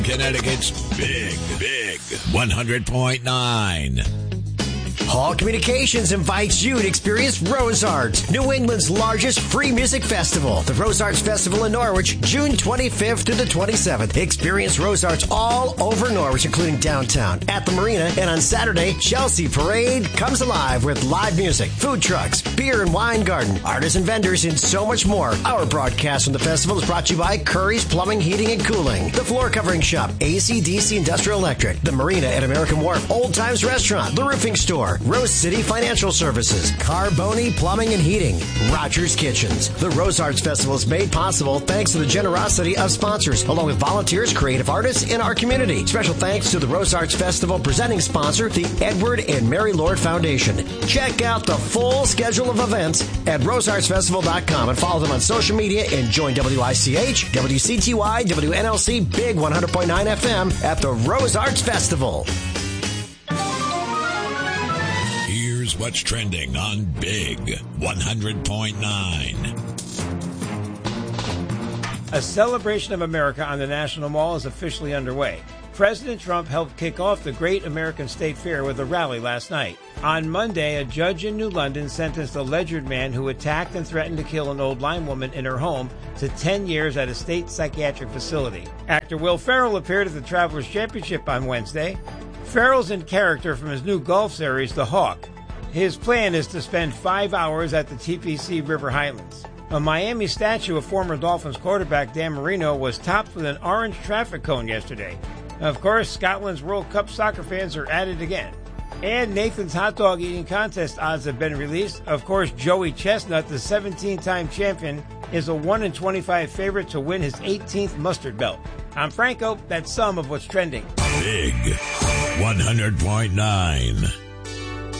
Connecticut's Big 100.9. Hall Communications invites you to experience Rose Arts, New England's largest free music festival. The Rose Arts Festival in Norwich, June 25th through the 27th. Experience Rose Arts all over Norwich, including downtown, at the marina, and on Saturday, Chelsea Parade comes alive with live music, food trucks, beer and wine garden, artists and vendors, and so much more. Our broadcast from the festival is brought to you by Curry's Plumbing, Heating, and Cooling, the Floor Covering Shop, AC/DC Industrial Electric, the Marina at American Wharf, Old Times Restaurant, the Roofing Store, Rose City Financial Services, Carboni Plumbing and Heating, Rogers Kitchens. The Rose Arts Festival is made possible thanks to the generosity of sponsors, along with volunteers, creative artists in our community. Special thanks to the Rose Arts Festival presenting sponsor, the Edward and Mary Lord Foundation. Check out the full schedule of events at roseartsfestival.com and follow them on social media and join WICH, WCTY, WNLC Big 100.9 FM at the Rose Arts Festival. Here's what's trending on Big 100.9. A celebration of America on the National Mall is officially underway. President Trump helped kick off the Great American State Fair with a rally last night. On Monday, a judge in New London sentenced a Ledyard man who attacked and threatened to kill an old line woman in her home to 10 years at a state psychiatric facility. Actor Will Ferrell appeared at the Travelers Championship on Wednesday. Ferrell's in character from his new golf series, The Hawk. His plan is to spend 5 hours at the TPC River Highlands. A Miami statue of former Dolphins quarterback Dan Marino was topped with an orange traffic cone yesterday. Of course, Scotland's World Cup soccer fans are at it again. And Nathan's hot dog eating contest odds have been released. Of course, Joey Chestnut, the 17-time champion, is a 1 in 25 favorite to win his 18th mustard belt. I'm Franco. That's some of what's trending. Big 100.9.